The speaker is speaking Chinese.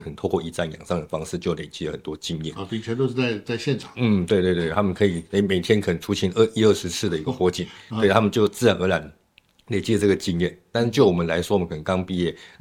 透过以战养伤的方式，就累积了很多经验。 以前都是在现场。 对对对，他们可以每天可能出勤20次的一个火警，对他们就自然而然累积了这个经验。但是就我们来说，我们可能刚毕业，